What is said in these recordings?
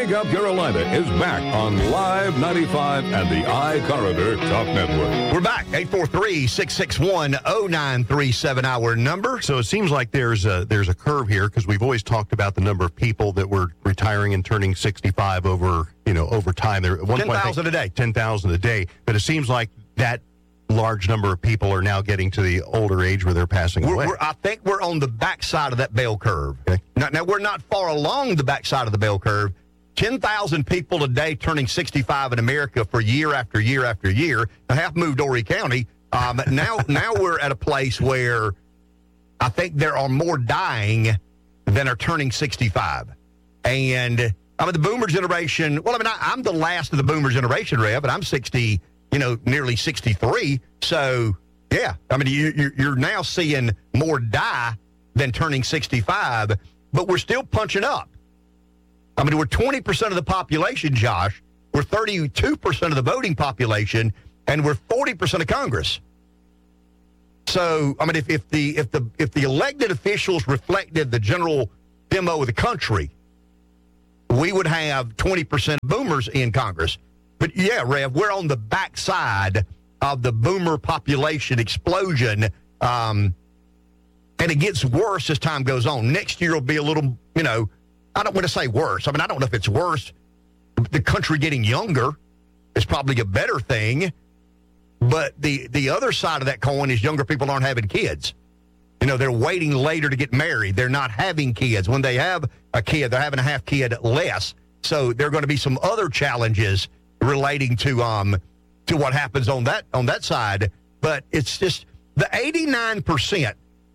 Wake Up Carolina is back on Live 95 and the iCorridor Talk Network. We're back. 843-661-0937, our number. So it seems like there's a curve here because we've always talked about the number of people that were retiring and turning 65 over time. There 10,000 a day. 10,000 a day. But it seems like that large number of people are now getting to the older age where they're passing away. I think we're on the backside of that bell curve. Okay. Now, we're not far along the backside of the bell curve. 10,000 people a day turning 65 in America for year after year after year. I have moved Horry County. Now we're at a place where I think there are more dying than are turning 65. And the boomer generation, I'm the last of the boomer generation, Rev, but I'm 60, nearly 63. So, yeah, you're now seeing more die than turning 65, but we're still punching up. We're 20% of the population, Josh. We're 32% of the voting population, and we're 40% of Congress. So, if the elected officials reflected the general demo of the country, we would have 20% boomers in Congress. But, yeah, Rev, we're on the backside of the boomer population explosion, and it gets worse as time goes on. Next year will be a little, I don't want to say worse. I don't know if it's worse. The country getting younger is probably a better thing. But the other side of that coin is younger people aren't having kids. They're waiting later to get married. They're not having kids. When they have a kid, they're having a half kid less. So there are going to be some other challenges relating to what happens on that side. But it's just the 89%.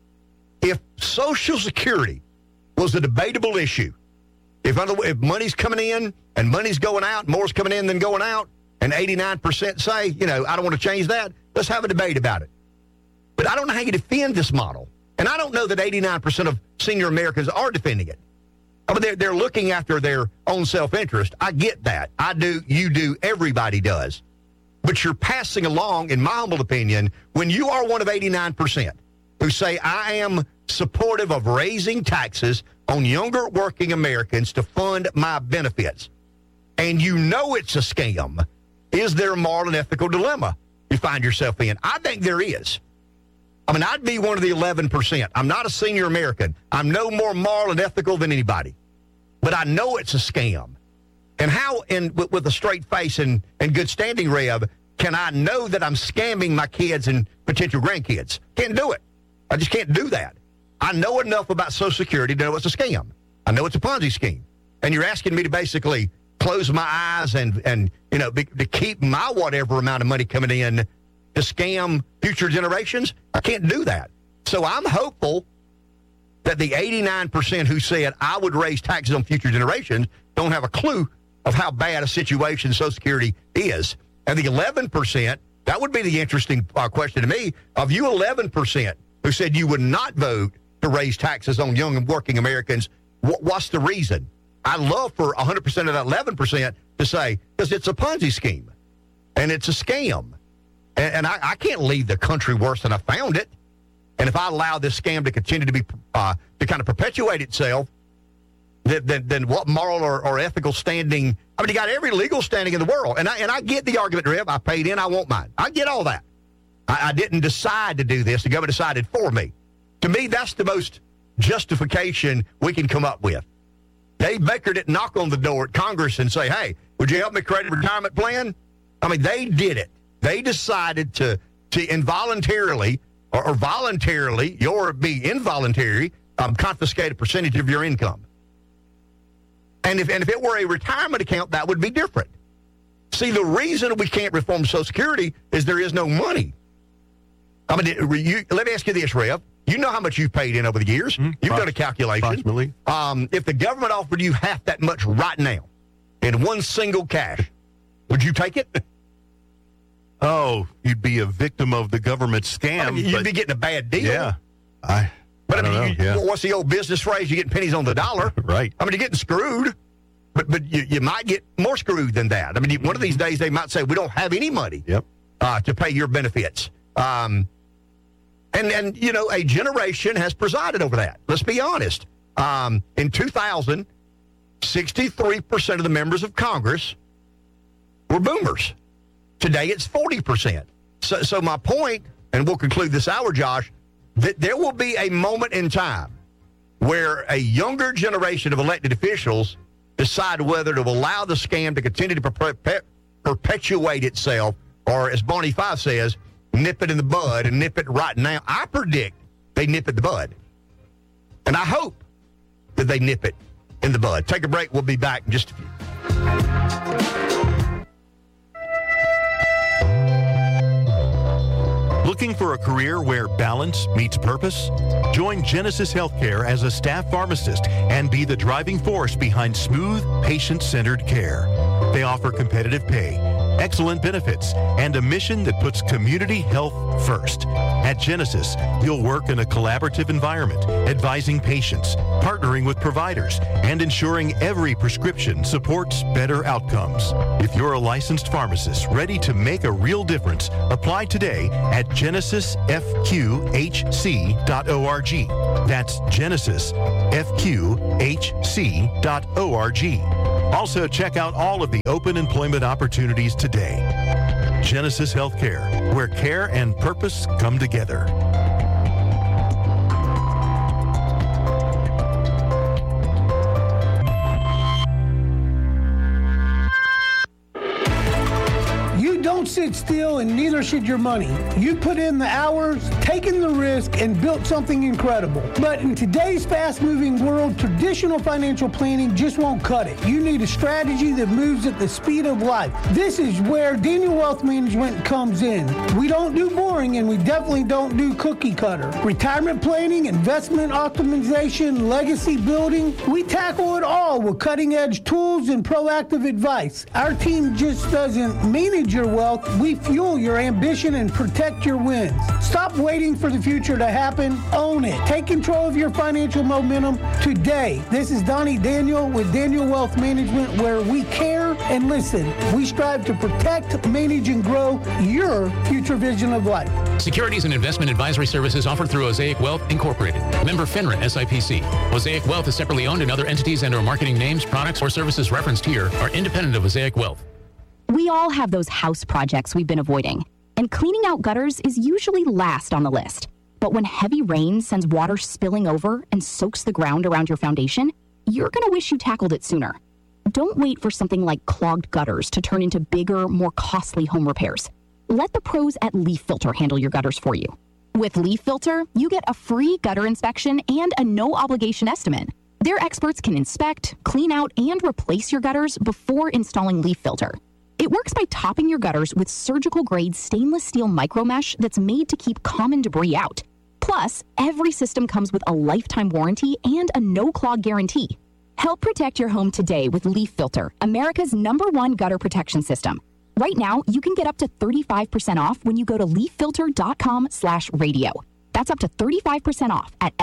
If Social Security was a debatable issue, if money's coming in and money's going out, more's coming in than going out, and 89% say, I don't want to change that, let's have a debate about it. But I don't know how you defend this model. And I don't know that 89% of senior Americans are defending it. They're looking after their own self-interest. I get that. I do, you do, everybody does. But you're passing along, in my humble opinion, when you are one of 89% who say, I am supportive of raising taxes on younger working Americans to fund my benefits, and it's a scam, is there a moral and ethical dilemma you find yourself in? I think there is. I'd be one of the 11%. I'm not a senior American. I'm no more moral and ethical than anybody. But I know it's a scam. And how, with a straight face and good standing, Rev, can I know that I'm scamming my kids and potential grandkids? Can't do it. I just can't do that. I know enough about Social Security to know it's a scam. I know it's a Ponzi scheme. And you're asking me to basically close my eyes and to keep my whatever amount of money coming in to scam future generations? I can't do that. So I'm hopeful that the 89% who said I would raise taxes on future generations don't have a clue of how bad a situation Social Security is. And the 11%, that would be the interesting question to me, of you 11% who said you would not vote to raise taxes on young and working Americans, what's the reason? I'd love for 100% of that 11% to say, because it's a Ponzi scheme, and it's a scam. And I can't leave the country worse than I found it. And if I allow this scam to continue to be, to kind of perpetuate itself, then what moral or ethical standing? You got every legal standing in the world. And I get the argument, Rev. I paid in, I want mine. I get all that. I didn't decide to do this. The government decided for me. To me, that's the most justification we can come up with. Dave Baker didn't knock on the door at Congress and say, hey, would you help me create a retirement plan? They did it. They decided to involuntarily or voluntarily, or be involuntary, confiscate a percentage of your income. And if it were a retirement account, that would be different. See, the reason we can't reform Social Security is there is no money. Let me ask you this, Rev. You know how much you've paid in over the years. You've done a calculation. Approximately. If the government offered you half that much right now in one single cash, would you take it? Oh, you'd be a victim of the government scam. You'd be getting a bad deal. Yeah. I don't know. What's the old business phrase? You're getting pennies on the dollar. Right. You're getting screwed. But you might get more screwed than that. One of these days they might say, we don't have any money to pay your benefits. And a generation has presided over that. Let's be honest. In 2000, 63% of the members of Congress were boomers. Today it's 40%. So my point, and we'll conclude this hour, Josh, that there will be a moment in time where a younger generation of elected officials decide whether to allow the scam to continue to perpetuate itself, or as Barney Fife says, nip it in the bud and nip it right now. I predict they nip it in the bud. And I hope that they nip it in the bud. Take a break. We'll be back in just a few. Looking for a career where balance meets purpose? Join Genesis Healthcare as a staff pharmacist and be the driving force behind smooth, patient-centered care. They offer competitive pay, excellent benefits, and a mission that puts community health first. At Genesis, you'll work in a collaborative environment, advising patients, partnering with providers, and ensuring every prescription supports better outcomes. If you're a licensed pharmacist ready to make a real difference, apply today at GenesisFQHC.org. That's GenesisFQHC.org. Also, check out all of the open employment opportunities today. Genesis Healthcare, where care and purpose come together. Don't sit still, and neither should your money. You put in the hours, taken the risk, and built something incredible. But in today's fast-moving world, traditional financial planning just won't cut it. You need a strategy that moves at the speed of life. This is where Daniel Wealth Management comes in. We don't do boring, and we definitely don't do cookie cutter. Retirement planning, investment optimization, legacy building, we tackle it all with cutting-edge tools and proactive advice. Our team just doesn't manage your wealth, we fuel your ambition and protect your wins. Stop waiting for the future to happen. Own it. Take control of your financial momentum today. This is Donnie Daniel with Daniel Wealth Management, where we care and listen. We strive to protect, manage, and grow your future vision of life. Securities and investment advisory services offered through Osaic Wealth Incorporated. Member FINRA SIPC. Osaic Wealth is separately owned, and other entities and/or marketing names, products, or services referenced here are independent of Osaic Wealth. We all have those house projects we've been avoiding, and cleaning out gutters is usually last on the list. But when heavy rain sends water spilling over and soaks the ground around your foundation, you're going to wish you tackled it sooner. Don't wait for something like clogged gutters to turn into bigger, more costly home repairs. Let the pros at Leaf Filter handle your gutters for you. With Leaf Filter, you get a free gutter inspection and a no-obligation estimate. Their experts can inspect, clean out, and replace your gutters before installing Leaf Filter. It works by topping your gutters with surgical-grade stainless steel micromesh that's made to keep common debris out. Plus, every system comes with a lifetime warranty and a no-clog guarantee. Help protect your home today with Leaf Filter, America's #1 gutter protection system. Right now, you can get up to 35% off when you go to leaffilter.com/radio. That's up to 35% off at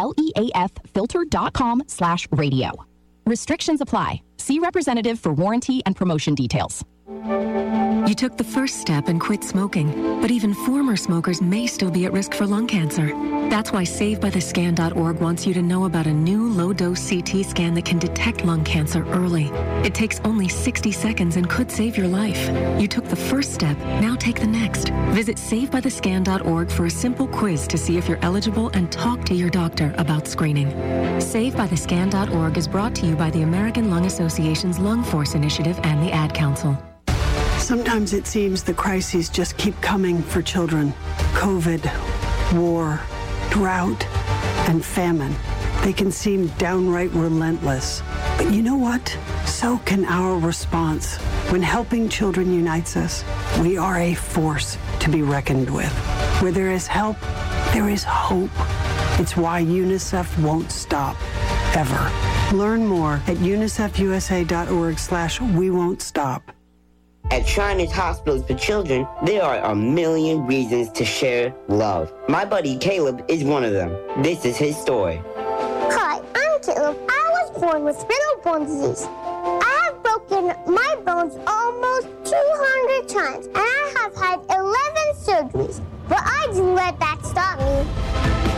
leaffilter.com/radio. Restrictions apply. See representative for warranty and promotion details. You took the first step and quit smoking, but even former smokers may still be at risk for lung cancer. That's why SaveByTheScan.org wants you to know about a new low-dose CT scan that can detect lung cancer early. It takes only 60 seconds and could save your life. You took the first step, now take the next. Visit SaveByTheScan.org for a simple quiz to see if you're eligible and talk to your doctor about screening. SaveByTheScan.org is brought to you by the American Lung Association's Lung Force Initiative and the Ad Council. Sometimes it seems the crises just keep coming for children. COVID, war, drought, and famine. They can seem downright relentless. But you know what? So can our response. When helping children unites us, we are a force to be reckoned with. Where there is help, there is hope. It's why UNICEF won't stop, ever. Learn more at unicefusa.org/we won't stop. At Shriners Hospitals for Children, there are a million reasons to share love. My buddy Caleb is one of them. This is his story. Hi, I'm Caleb. I was born with spinal bone disease. I have broken my bones almost 200 times, and I have had 11 surgeries. But I didn't let that stop me.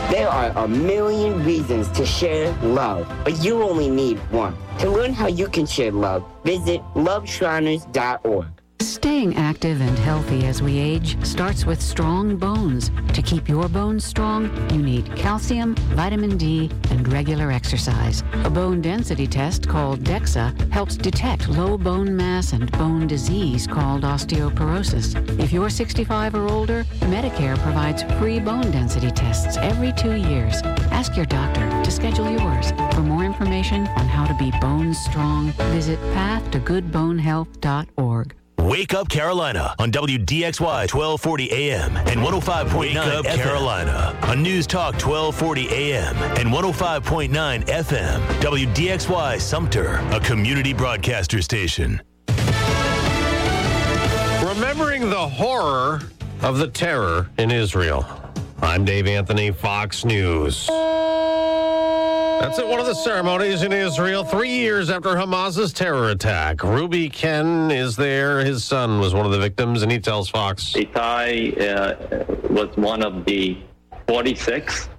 There are a million reasons to share love, but you only need one. To learn how you can share love, visit loveshriners.org. Staying active and healthy as we age starts with strong bones. To keep your bones strong, you need calcium, vitamin D, and regular exercise. A bone density test called DEXA helps detect low bone mass and bone disease called osteoporosis. If you're 65 or older, Medicare provides free bone density tests every 2 years. Ask your doctor to schedule yours. For more information on how to be bone strong, visit pathtogoodbonehealth.org. Wake Up Carolina on WDXY 1240 AM and 105.9 Wake Up FM. Carolina on News Talk 1240 AM and 105.9 FM. WDXY Sumter, a community broadcaster station. Remembering the horror of the terror in Israel. I'm Dave Anthony, Fox News. That's at one of the ceremonies in Israel 3 years after Hamas's terror attack. Ruby Ken is there. His son was one of the victims, and he tells Fox. Itai was one of the 46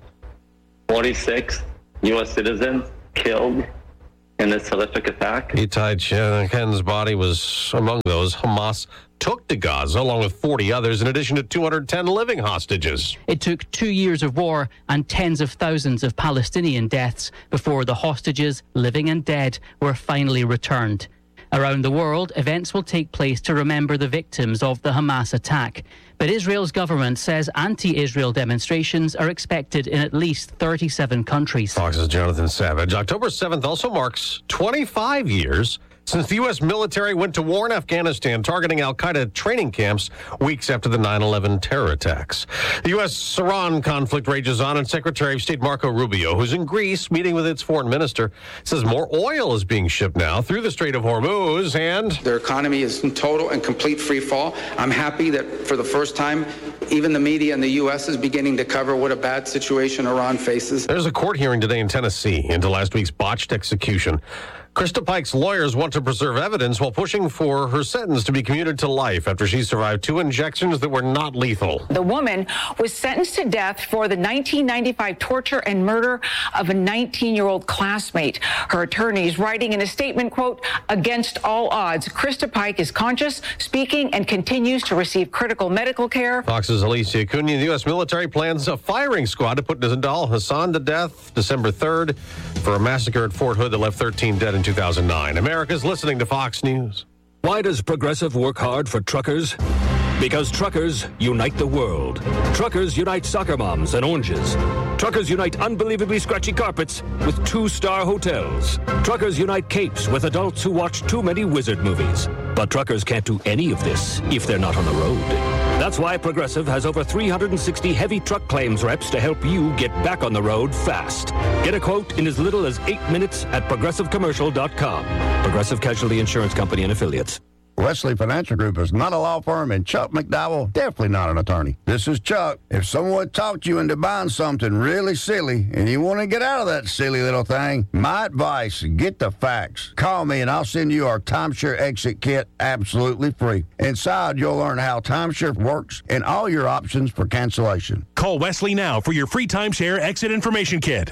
U.S. citizens killed in this horrific attack. Itai Ken's body was among those Hamas took to Gaza, along with 40 others, in addition to 210 living hostages. It took 2 years of war and tens of thousands of Palestinian deaths before the hostages, living and dead, were finally returned. Around the world, events will take place to remember the victims of the Hamas attack. But Israel's government says anti-Israel demonstrations are expected in at least 37 countries. Fox's Jonathan Savage. October 7th also marks 25 years since the U.S. military went to war in Afghanistan, targeting al-Qaeda training camps weeks after the 9/11 terror attacks. The U.S.-Iran conflict rages on, and Secretary of State Marco Rubio, who's in Greece meeting with its foreign minister, says more oil is being shipped now through the Strait of Hormuz, and their economy is in total and complete free fall. I'm happy that for the first time, even the media in the U.S. is beginning to cover what a bad situation Iran faces. There's a court hearing today in Tennessee into last week's botched execution. Krista Pike's lawyers want to preserve evidence while pushing for her sentence to be commuted to life after she survived 2 injections that were not lethal. The woman was sentenced to death for the 1995 torture and murder of a 19-year-old classmate. Her attorneys writing in a statement, quote, "Against all odds, Krista Pike is conscious, speaking, and continues to receive critical medical care." Fox's Alicia Cunha. The U.S. military plans a firing squad to put Nidal Hassan to death December 3rd for a massacre at Fort Hood that left 13 dead in 2009. America's listening to Fox News. Why does Progressive work hard for truckers? Because truckers unite the world. Truckers unite soccer moms and oranges. Truckers unite unbelievably scratchy carpets with 2-star hotels. Truckers unite capes with adults who watch too many wizard movies. But truckers can't do any of this if they're not on the road. That's why Progressive has over 360 heavy truck claims reps to help you get back on the road fast. Get a quote in as little as 8 minutes at ProgressiveCommercial.com. Progressive Casualty Insurance Company and Affiliates. Wesley Financial Group is not a law firm, and Chuck McDowell definitely not an attorney. This is Chuck. If someone talked you into buying something really silly and you want to get out of that silly little thing, my advice, get the facts. Call me and I'll send you our timeshare exit kit absolutely free. Inside, you'll learn how timeshare works and all your options for cancellation. Call Wesley now for your free timeshare exit information kit.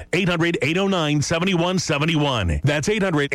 800-809-7171. That's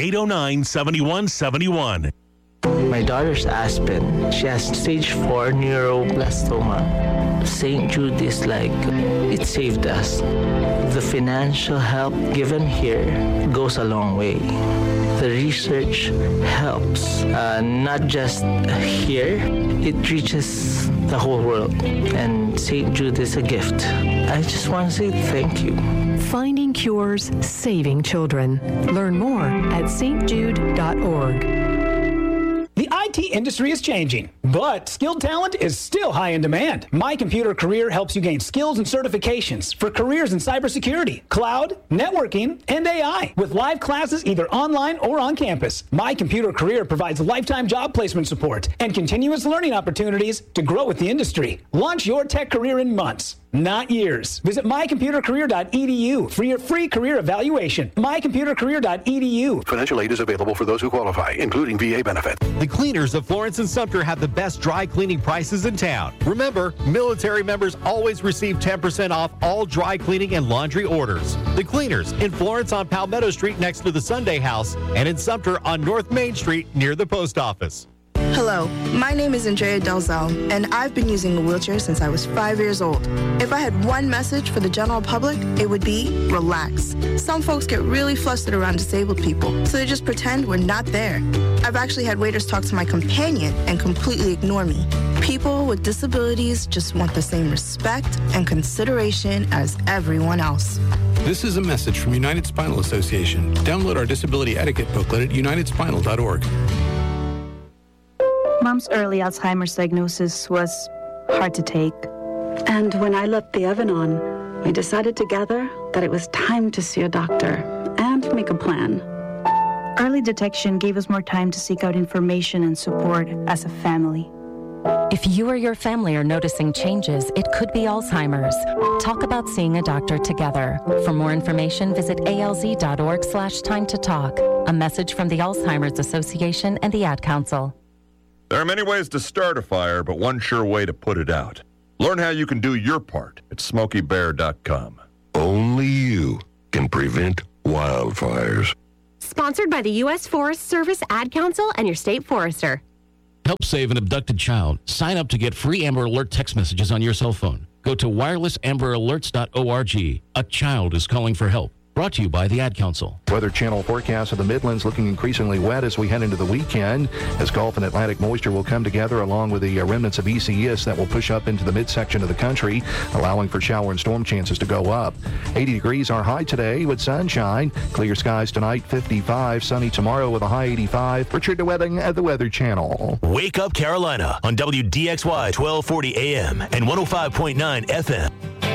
800-809-7171. My daughter's Aspen. She has stage 4 neuroblastoma. St. Jude's it saved us. The financial help given here goes a long way. The research helps, not just here, it reaches the whole world. And St. Jude is a gift. I just want to say thank you. Finding cures, saving children. Learn more at stjude.org. The IT industry is changing, but skilled talent is still high in demand. My Computer Career helps you gain skills and certifications for careers in cybersecurity, cloud, networking, and AI with live classes either online or on campus. My Computer Career provides lifetime job placement support and continuous learning opportunities to grow with the industry. Launch your tech career in months. not years. Visit mycomputercareer.edu for your free career evaluation. mycomputercareer.edu. Financial aid is available for those who qualify, including VA benefit. The cleaners of Florence and Sumter have the best dry cleaning prices in town. Remember, military members always receive 10% off all dry cleaning and laundry orders. The cleaners in Florence on Palmetto Street next to the Sunday House and in Sumter on North Main Street near the post office. Hello, my name is Andrea Dalzell, and I've been using a wheelchair since I was 5 years old. If I had one message for the general public, it would be relax. Some folks get really flustered around disabled people, so they just pretend we're not there. I've actually had waiters talk to my companion and completely ignore me. People with disabilities just want the same respect and consideration as everyone else. This is a message from United Spinal Association. Download our disability etiquette booklet at unitedspinal.org. Mom's early Alzheimer's diagnosis was hard to take. And when I left the oven on, we decided together that it was time to see a doctor and make a plan. Early detection gave us more time to seek out information and support as a family. If you or your family are noticing changes, it could be Alzheimer's. Talk about seeing a doctor together. For more information, visit alz.org/time to talk. A message from the Alzheimer's Association and the Ad Council. There are many ways to start a fire, but one sure way to put it out. Learn how you can do your part at SmokeyBear.com. Only you can prevent wildfires. Sponsored by the U.S. Forest Service, Ad Council, and your state forester. Help save an abducted child. Sign up to get free Amber Alert text messages on your cell phone. Go to wirelessamberAlerts.org. A child is calling for help. Brought to you by the Ad Council. Weather Channel forecast of the Midlands looking increasingly wet as we head into the weekend, as Gulf and Atlantic moisture will come together along with the remnants of ECS that will push up into the midsection of the country, allowing for shower and storm chances to go up. 80 degrees our high today with sunshine. Clear skies tonight, 55. Sunny tomorrow with a high 85. Richard DeWedding at the Weather Channel. Wake Up Carolina on WDXY 1240 AM and 105.9 FM.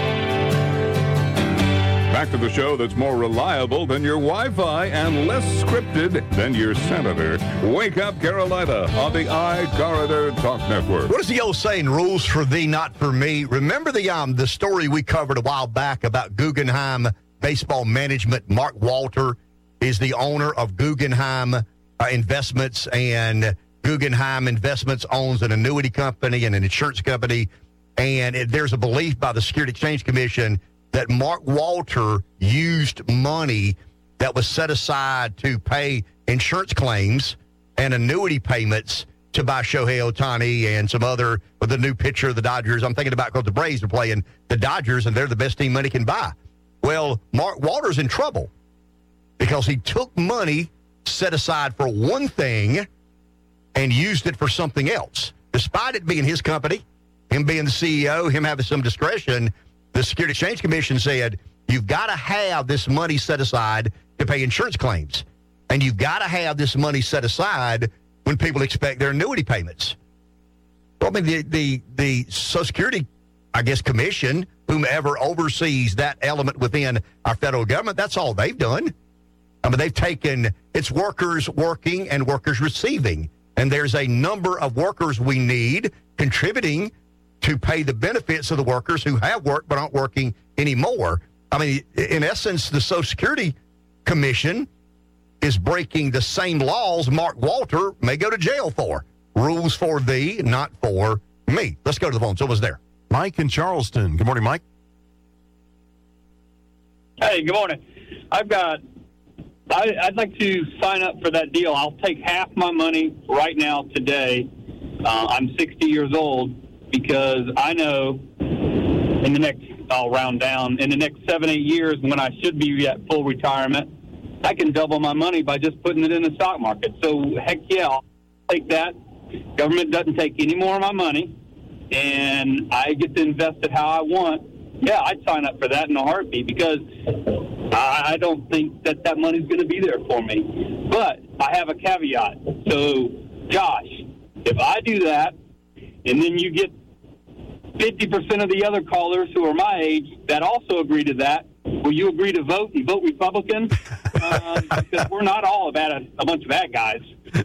Back to the show that's more reliable than your Wi-Fi and less scripted than your senator. Wake Up Carolina on the iCorridor Talk Network. What is the old saying, rules for thee, not for me? Remember the story we covered a while back about Guggenheim Baseball Management? Mark Walter is the owner of Guggenheim Investments, and Guggenheim Investments owns an annuity company and an insurance company, and there's a belief by the Securities Exchange Commission that Mark Walter used money that was set aside to pay insurance claims and annuity payments to buy Shohei Ohtani and some other, with the new pitcher of the Dodgers. I'm thinking about because the Braves are playing the Dodgers, and they're the best team money can buy. Well, Mark Walter's in trouble because he took money set aside for one thing and used it for something else. Despite it being his company, him being the CEO, him having some discretion, the Securities Exchange Commission said, you've got to have this money set aside to pay insurance claims. And you've got to have this money set aside when people expect their annuity payments. Well, I mean, the Social Security, I guess, Commission, whomever oversees that element within our federal government, that's all they've done. I mean, they've taken, it's workers working and workers receiving. And there's a number of workers we need contributing to pay the benefits of the workers who have worked but aren't working anymore. I mean, in essence, the Social Security Commission is breaking the same laws Mark Walter may go to jail for. Rules for thee, not for me. Let's go to the phone. Someone's there. Mike in Charleston. Good morning, Mike. Hey, good morning. I'd like to sign up for that deal. I'll take half my money right now today. I'm 60 years old. Because I know in the next, I'll round down, in the next 7-8 years when I should be at full retirement, I can double my money by just putting it in the stock market. So, heck yeah, I'll take that. Government doesn't take any more of my money, and I get to invest it how I want. Yeah, I'd sign up for that in a heartbeat because I don't think that money's going to be there for me. But I have a caveat. So, Josh, if I do that, and then you get 50% of the other callers who are my age that also agree to that, will you agree to vote and vote Republican? Because we're not all a bunch of bad guys.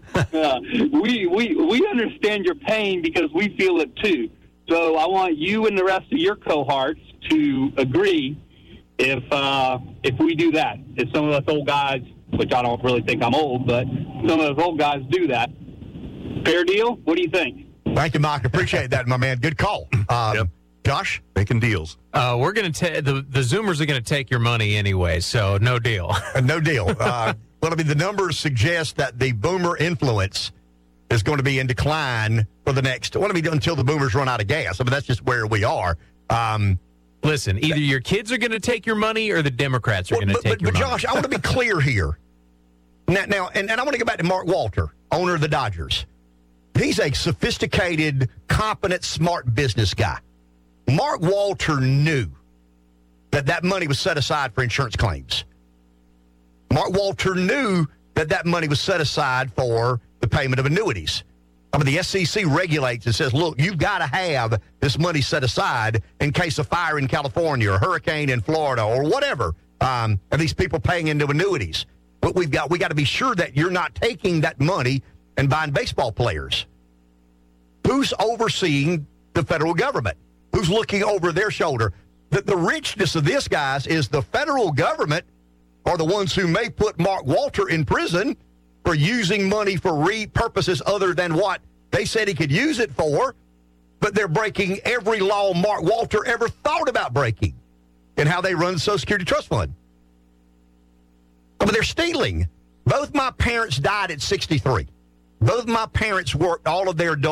We understand your pain because we feel it too. So I want you and the rest of your cohorts to agree if we do that. If some of us old guys, which I don't really think I'm old, but some of us old guys do that. Fair deal? What do you think? Thank you, Mike. Appreciate that, my man. Good call. Yep. Josh? Making deals. We're going to the Zoomers are going to take your money anyway, so no deal. No deal. Well, I mean, the numbers suggest that the boomer influence is going to be in decline for the next, until the boomers run out of gas. I mean, that's just where we are. Listen, either your kids are going to take your money or the Democrats are going to take your money. But, Josh, I want to be clear here. Now, and I want to go back to Mark Walter, owner of the Dodgers. He's a sophisticated, competent, smart business guy. Mark Walter knew that money was set aside for insurance claims. Mark Walter knew that money was set aside for the payment of annuities. I mean, the SEC regulates and says, look, you've got to have this money set aside in case of fire in California or hurricane in Florida or whatever. Are these people paying into annuities? But we got to be sure that you're not taking that money and buying baseball players. Who's overseeing the federal government? Who's looking over their shoulder? The richness of this, guys, is the federal government are the ones who may put Mark Walter in prison for using money for purposes other than what they said he could use it for, but they're breaking every law Mark Walter ever thought about breaking in how they run the Social Security Trust Fund. I mean, they're stealing. Both my parents died at 63. Both my parents worked all of their adult